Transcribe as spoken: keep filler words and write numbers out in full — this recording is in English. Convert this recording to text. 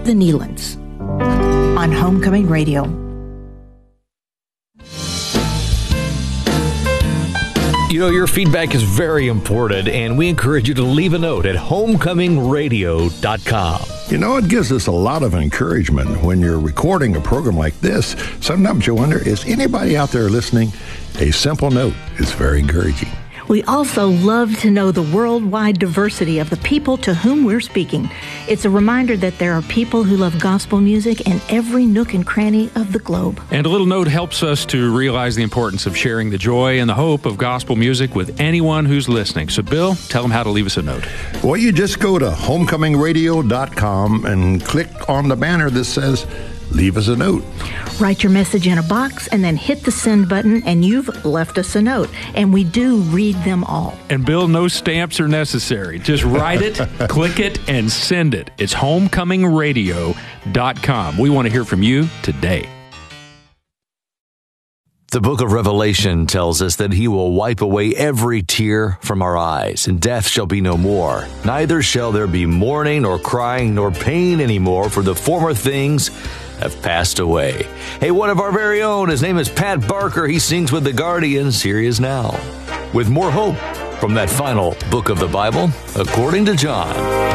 the Neelands on Homecoming Radio. You know, your feedback is very important, and we encourage you to leave a note at homecoming radio dot com. You know, it gives us a lot of encouragement when you're recording a program like this. Sometimes you wonder, is anybody out there listening? A simple note is very encouraging. We also love to know the worldwide diversity of the people to whom we're speaking. It's a reminder that there are people who love gospel music in every nook and cranny of the globe. And a little note helps us to realize the importance of sharing the joy and the hope of gospel music with anyone who's listening. So, Bill, tell them how to leave us a note. Well, you just go to homecoming radio dot com and click on the banner that says, leave us a note. Write your message in a box and then hit the send button, and you've left us a note. And we do read them all. And Bill, no stamps are necessary. Just write it, click it, and send it. It's homecoming radio dot com. We want to hear from you today. The book of Revelation tells us that he will wipe away every tear from our eyes, and death shall be no more. Neither shall there be mourning, nor crying, nor pain anymore, for the former things have passed away. Hey, one of our very own, his name is Pat Barker. He sings with the Guardians. Here he is now with more hope from that final book of the Bible, according to John.